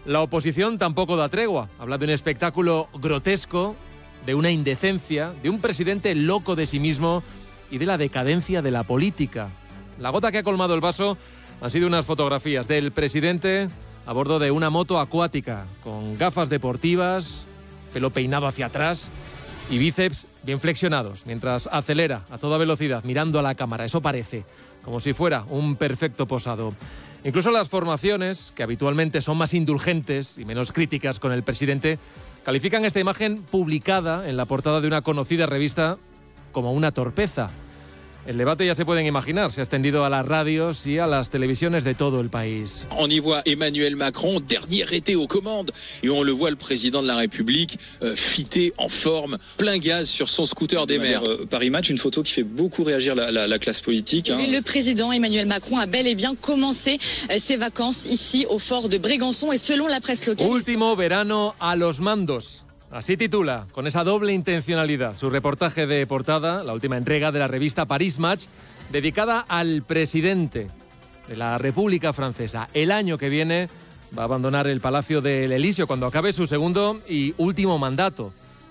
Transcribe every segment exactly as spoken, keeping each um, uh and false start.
La oposición tampoco da tregua. Habla de un espectáculo grotesco, de una indecencia, de un presidente loco de sí mismo y de la decadencia de la política. La gota que ha colmado el vaso han sido unas fotografías del presidente a bordo de una moto acuática, con gafas deportivas, pelo peinado hacia atrás y bíceps bien flexionados, mientras acelera a toda velocidad mirando a la cámara. Eso parece, como si fuera un perfecto posado. Incluso las formaciones, que habitualmente son más indulgentes y menos críticas con el presidente, califican esta imagen publicada en la portada de una conocida revista como una torpeza. El debate, ya se pueden imaginar, se ha extendido a las radios y a las televisiones de todo el país. On y voit Emmanuel Macron, dernier été aux commandes, et on le voit le président de la République euh, fité, en forme, plein gaz sur son scooter des mers. Euh, Paris Match, une photo qui fait beaucoup réagir la, la, la classe politique. Hein. Le président Emmanuel Macron a bel et bien commencé euh, ses vacances ici au fort de Brégançon, et selon la presse locale... Último verano a los mandos. Así titula, con esa doble intencionalidad, su reportaje de portada, la última entrega de la revista Paris Match, dedicada al presidente de la República Francesa. El año que viene va a abandonar el Palacio del Elíseo cuando acabe su segundo y último mandato.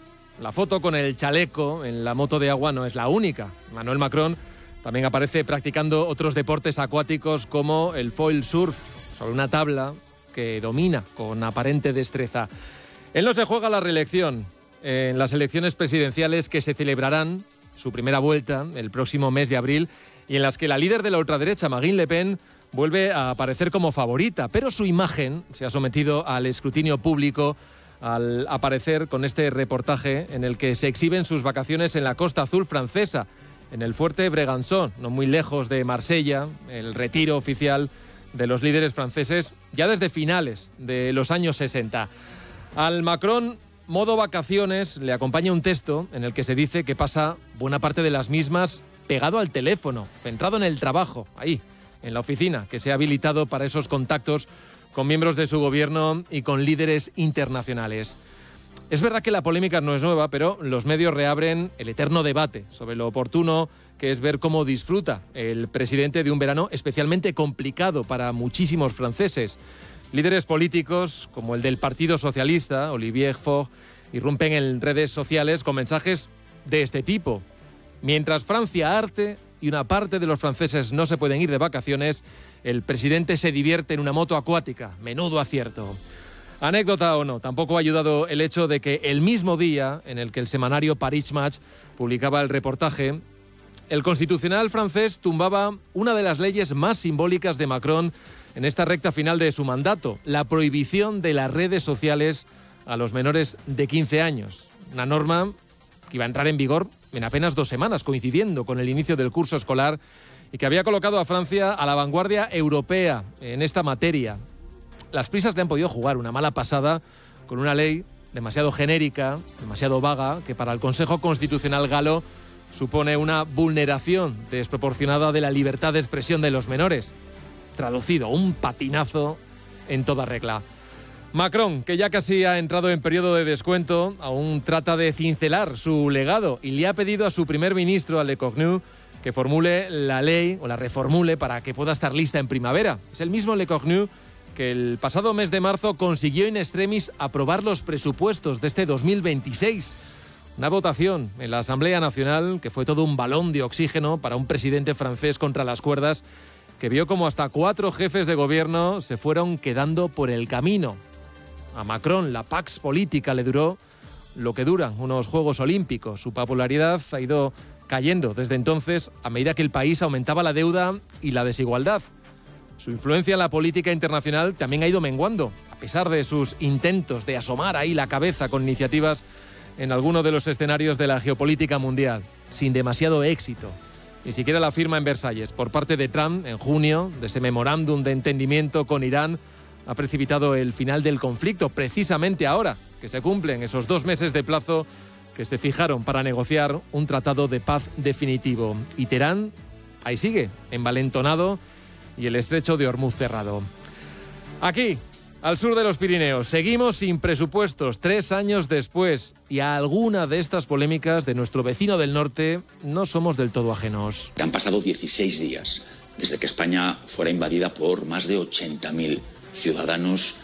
La foto con el chaleco en la moto de agua no es la única. Emmanuel Macron también aparece practicando otros deportes acuáticos como el foil surf, sobre una tabla que domina con aparente destreza. Él no se juega la reelección en las elecciones presidenciales que se celebrarán, su primera vuelta, el próximo mes de abril, y en las que la líder de la ultraderecha, Marine Le Pen, vuelve a aparecer como favorita, pero su imagen se ha sometido al escrutinio público al aparecer con este reportaje en el que se exhiben sus vacaciones en la Costa Azul francesa, en el fuerte Brégançon, no muy lejos de Marsella, el retiro oficial de los líderes franceses ya desde finales de los años sesenta. Al Macron modo vacaciones le acompaña un texto en el que se dice que pasa buena parte de las mismas pegado al teléfono, centrado en el trabajo, ahí, en la oficina, que se ha habilitado para esos contactos con miembros de su gobierno y con líderes internacionales. Es verdad que la polémica no es nueva, pero los medios reabren el eterno debate sobre lo oportuno que es ver cómo disfruta el presidente de un verano especialmente complicado para muchísimos franceses. Líderes políticos, como el del Partido Socialista, Olivier Faure, irrumpen en redes sociales con mensajes de este tipo. Mientras Francia arte y una parte de los franceses no se pueden ir de vacaciones, el presidente se divierte en una moto acuática. Menudo acierto. Anécdota o no, tampoco ha ayudado el hecho de que el mismo día en el que el semanario Paris Match publicaba el reportaje, el Constitucional francés tumbaba una de las leyes más simbólicas de Macron en esta recta final de su mandato, la prohibición de las redes sociales a los menores de quince años. Una norma que iba a entrar en vigor en apenas dos semanas, coincidiendo con el inicio del curso escolar, y que había colocado a Francia a la vanguardia europea en esta materia. Las prisas le han podido jugar una mala pasada con una ley demasiado genérica, demasiado vaga, que para el Consejo Constitucional galo supone una vulneración desproporcionada de la libertad de expresión de los menores. Traducido, un patinazo en toda regla. Macron, que ya casi ha entrado en periodo de descuento, aún trata de cincelar su legado y le ha pedido a su primer ministro, a Leccornu, que formule la ley o la reformule para que pueda estar lista en primavera. Es el mismo Leccornu que el pasado mes de marzo consiguió in extremis aprobar los presupuestos de este dos mil veintiséis. Una votación en la Asamblea Nacional que fue todo un balón de oxígeno para un presidente francés contra las cuerdas, que vio como hasta cuatro jefes de gobierno se fueron quedando por el camino. A Macron la pax política le duró lo que duran unos Juegos Olímpicos. Su popularidad ha ido cayendo desde entonces a medida que el país aumentaba la deuda y la desigualdad. Su influencia en la política internacional también ha ido menguando, a pesar de sus intentos de asomar ahí la cabeza con iniciativas en alguno de los escenarios de la geopolítica mundial, sin demasiado éxito. Ni siquiera la firma en Versalles por parte de Trump en junio de ese memorándum de entendimiento con Irán ha precipitado el final del conflicto, precisamente ahora que se cumplen esos dos meses de plazo que se fijaron para negociar un tratado de paz definitivo. Y Teherán ahí sigue, envalentonado, y el estrecho de Hormuz cerrado. Aquí, al sur de los Pirineos, seguimos sin presupuestos tres años después, y a alguna de estas polémicas de nuestro vecino del norte no somos del todo ajenos. Han pasado dieciséis días desde que España fuera invadida por más de ochenta mil ciudadanos